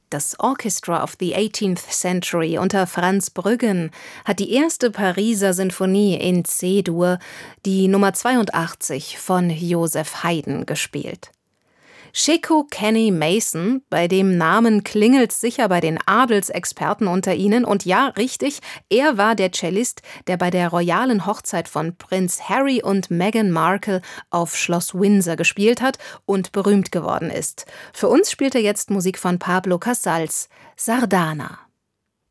Das Orchestra of the 18th Century unter Franz Brüggen hat die erste Pariser Sinfonie in C-Dur, die Nummer 82 von Joseph Haydn, gespielt. Sheku Kenny Mason, bei dem Namen klingelt's sicher bei den Adelsexperten unter Ihnen. Und ja, richtig, er war der Cellist, der bei der royalen Hochzeit von Prinz Harry und Meghan Markle auf Schloss Windsor gespielt hat und berühmt geworden ist. Für uns spielt er jetzt Musik von Pablo Casals, Sardana.